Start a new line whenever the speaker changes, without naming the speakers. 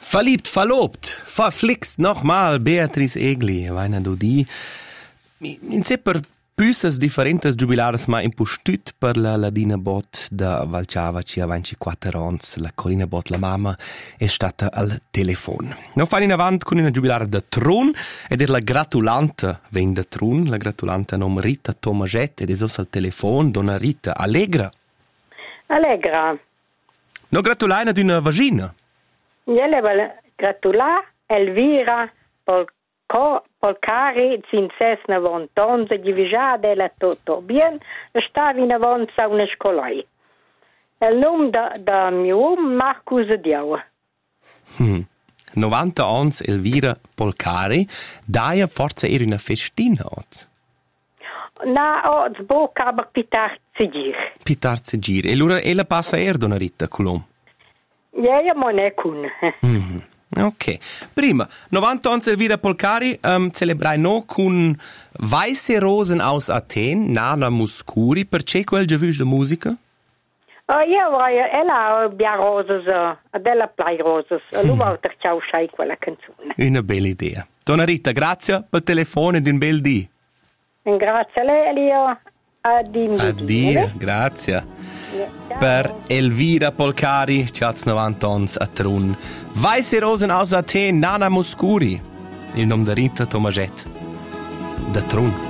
Verliebt, verlobt, verflixt nochmal Beatrice Egli, vaina du di. In se per püsas differentes jubilares ma impustüt per la ladina bot da Valciava ci a 24 ans, la Corina bot la mamma è stata al telefon. No fan in avant con una jubilare da Trun ed è la gratulante ven da Trun, la gratulante nom Rita Tomaget ed è sos al telefon donna Rita Allegra.
Allegra.
No gratulaina d'una vagina.
Io le gratulà Elvira Polcari zinses na vontonza di visade la tutto bien stavi na vonza una scolai. Il nome da mio Marcus Diaua.
90 ans Elvira Polcari, daia forza una festina oz.
Na oz boca aber pitar zigir.
Pitar zigir. E allora ella passa donna Rita colom.
Ja, ma ne kun.
Ok. Prima, 90 ans Elvira Polcari celebrai no con Weiße Rosen aus Athen, Nana Muscuri, perché quel già visto la musica?
Ella abbia roses, della play roses. Lui ter ciao sai quella canzone.
Una bella idea. Donna Rita, grazie per il telefono ed un bel dì.
Grazie a lei, Elio.
Addio, grazie. Per Elvira Polcari, Schatz 90 ans a Trun. Weiße Rosen aus Athen, Nana Muscuri. Il nome da Rita Tomaget. Da Trun.